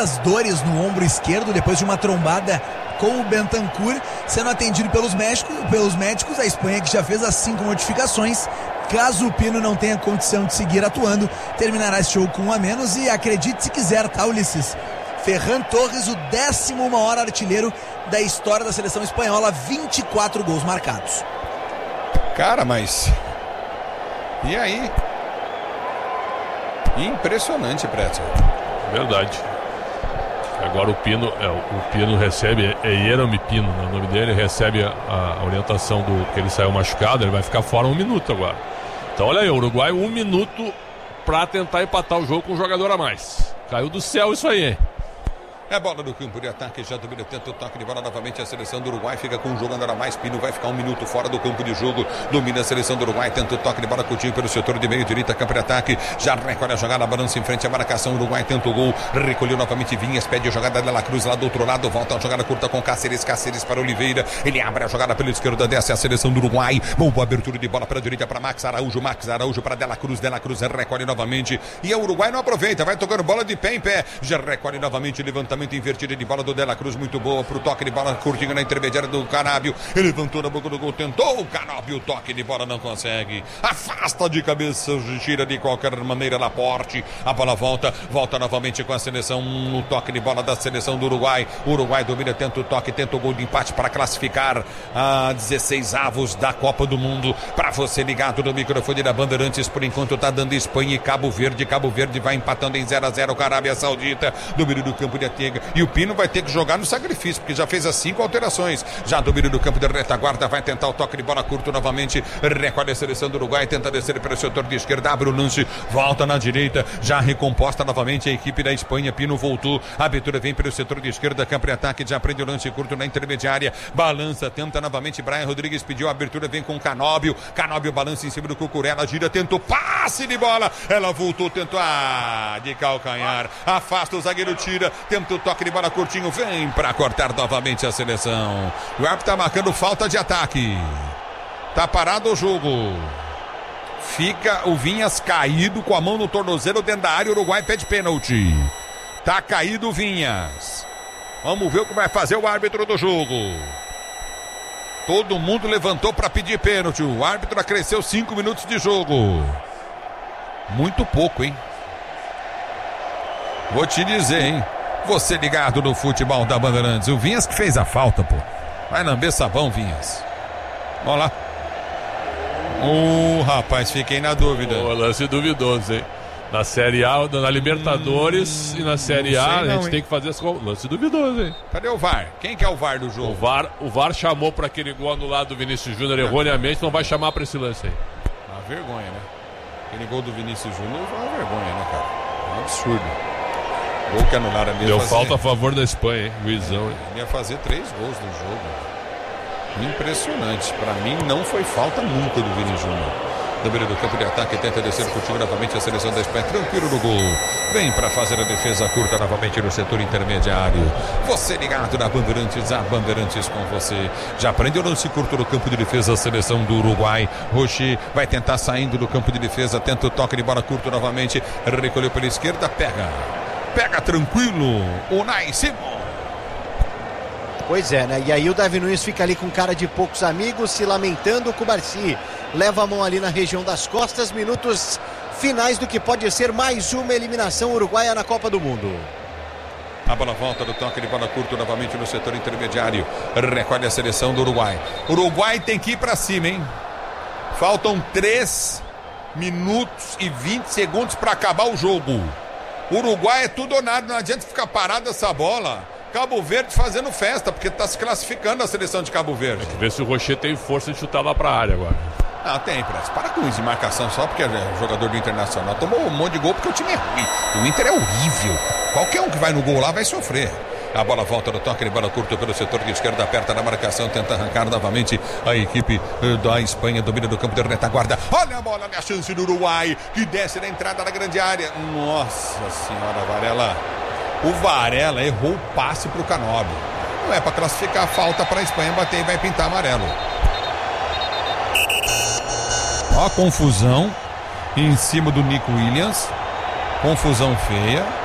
muitas dores no ombro esquerdo depois de uma trombada com o Bentancur, sendo atendido pelos médicos. A Espanha, que já fez as 5 modificações. Caso o Pino não tenha condição de seguir atuando, terminará esse jogo com 1 a menos. E acredite se quiser, tá, Ulisses? Ferran Torres, o 10º maior artilheiro da história da seleção espanhola, 24 gols marcados. Cara, mas... E aí? Impressionante, Pretzel. Verdade. Agora o Pino recebe, é Jeremy Pino, né? O nome dele, recebe a orientação do que ele saiu machucado, ele vai ficar fora 1 minuto agora. Então olha aí, o Uruguai 1 minuto pra tentar empatar o jogo com um jogador a mais. Caiu do céu isso aí, hein? É bola no campo de ataque, já domina, tenta o toque de bola novamente. A seleção do Uruguai fica com um jogo andando a mais. Pino vai ficar 1 minuto fora do campo de jogo. Domina a seleção do Uruguai, tenta o toque de bola Coutinho pelo setor de meio direita, campo de ataque. Já recolhe a jogada, balança em frente à marcação. O Uruguai tenta o gol, recolheu novamente Vinhas, pede a jogada de La Cruz lá do outro lado. Volta a jogada curta com Cáceres para Oliveira. Ele abre a jogada pela esquerda, desce a seleção do Uruguai. Boa abertura de bola para a direita para Max Araújo para De La Cruz recolhe novamente. E o Uruguai não aproveita, vai tocando bola de pé em pé. Já recolhe novamente, levantamento invertido de bola do De La Cruz, muito boa pro toque de bola curtinho na intermediária do Canábio. Ele levantou na boca do gol, tentou o Canábio, o toque de bola não consegue. Afasta de cabeça, gira de qualquer maneira Laporte. A bola volta novamente com a seleção, no toque de bola da seleção do Uruguai. O Uruguai domina, tenta o toque, tenta o gol de empate para classificar a 16avos da Copa do Mundo. Para você ligado no microfone da Bandeirantes, por enquanto tá dando Espanha e Cabo Verde. Cabo Verde vai empatando em 0-0 com a Arábia Saudita. Domínio do campo de Atega. E o Pino vai ter que jogar no sacrifício, porque já fez as 5 alterações. Já domínio do campo de retaguarda, vai tentar o toque de bola curto novamente. Recolhe a seleção do Uruguai, tenta descer para o setor de esquerda, abre o lance, volta na direita, já recomposta novamente a equipe da Espanha. Pino voltou, a abertura vem para o setor de esquerda, campo de ataque, já prende o lance curto na intermediária, balança, tenta novamente. Brian Rodrigues pediu a abertura, vem com Canóbio balança em cima do Cucurella, gira, tentou passe de bola, ela voltou, tentou de calcanhar, afasta o zagueiro, tira, tenta o toque de bola curtinho, vem para cortar novamente a seleção. O árbitro tá marcando falta de ataque, tá parado o jogo. Fica o Vinhas caído com a mão no tornozelo dentro da área. O Uruguai pede pênalti. Tá caído o Vinhas. Vamos ver o que vai fazer o árbitro do jogo. Todo mundo levantou para pedir pênalti. O árbitro acresceu 5 minutos de jogo. Muito pouco, hein? Vou te dizer, hein? Você ligado no futebol da Bandeirantes. O Vinhas que fez a falta, pô. Vai lamber sabão, Vinhas. Vamos lá. Rapaz, fiquei na dúvida. Lance duvidoso, hein? Na Série A, na Libertadores e na Série A, a gente tem que fazer esse lance duvidoso, hein? Cadê o VAR? Quem que é o VAR do jogo? O VAR chamou para aquele gol anulado do Vinícius Júnior erroneamente, não vai chamar para esse lance aí. Uma vergonha, né? Aquele gol do Vinícius Júnior foi uma vergonha, né, cara? É um absurdo. Gol que anularam ali. Deu falta a favor da Espanha, hein? Luizão. Ele ia fazer 3 gols no jogo. Impressionante. Para mim não foi falta nunca do Vini Júnior. Domínio do campo de ataque, tenta descer curtinho novamente a seleção da Espanha, tranquilo no gol. Vem para fazer a defesa curta novamente no setor intermediário. Você ligado na Bandeirantes, a Bandeirantes com você. Já prendeu o lance curto no campo de defesa a seleção do Uruguai. Rocher vai tentar saindo do campo de defesa, tenta o toque de bola curto novamente. Recolheu pela esquerda, pega tranquilo. Unai Simon. Pois é, né? E aí o Davi Nunes fica ali com cara de poucos amigos, se lamentando. O Cubarsi leva a mão ali na região das costas. Minutos finais do que pode ser mais uma eliminação uruguaia na Copa do Mundo. A bola volta do toque de bola curto novamente no setor intermediário. Recolhe a seleção do Uruguai. Uruguai tem que ir pra cima, hein? Faltam 3 minutos e 20 segundos para acabar o jogo. Uruguai é tudo ou nada, não adianta ficar parado essa bola. Cabo Verde fazendo festa, porque está se classificando a seleção de Cabo Verde. Ver se o Rocher tem força de chutar lá para a área agora. Ah, tem, Press. Para com isso de marcação só porque é jogador do Internacional. Tomou um monte de gol porque o time é ruim. O Inter é horrível. Qualquer um que vai no gol lá vai sofrer. A bola volta no toque de bola curto pelo setor de esquerda, aperta na marcação, tenta arrancar novamente a equipe da Espanha, domina do campo de retaguarda. Olha a bola, olha a chance do Uruguai, que desce na entrada da grande área. Nossa senhora, Varela. O Varela errou o passe para o Canóbio. Não é para classificar a falta para a Espanha bater e vai pintar amarelo. Ó a confusão em cima do Nico Williams. Confusão feia.